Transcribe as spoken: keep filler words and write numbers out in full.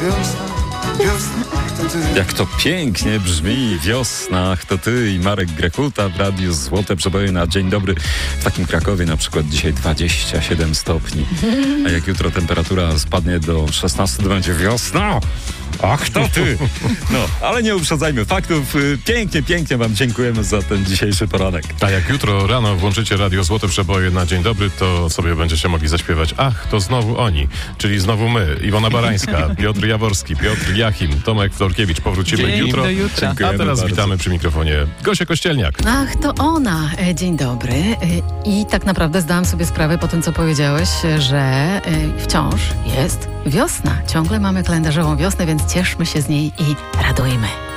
Wiosna, wiosna, ach to ty. Jak to pięknie brzmi, wiosna, ach to ty i Marek Grekuta w radiu Złote Przeboje na dzień dobry. W takim Krakowie na przykład dzisiaj dwadzieścia siedem stopni, a jak jutro temperatura spadnie do szesnastu, to będzie wiosna. Ach to ty! No, ale nie uprzedzajmy faktów. Pięknie, pięknie wam dziękujemy za ten dzisiejszy poranek. A jak jutro rano włączycie radio Złote Przeboje na dzień dobry, to sobie będziecie mogli zaśpiewać ach, to znowu oni, czyli znowu my, Iwona Barańska, Piotr Jaworski, Piotr Jachim, Tomek Florkiewicz. Powrócimy Dzień jutro. do jutra. A teraz bardzo. witamy przy mikrofonie Gosię Kościelniak. Ach, to ona. E, Dzień dobry. E, I tak naprawdę zdałam sobie sprawę po tym, co powiedziałeś, że e, wciąż jest wiosna. Ciągle mamy kalendarzową wiosnę, więc cieszmy się z niej i radujmy.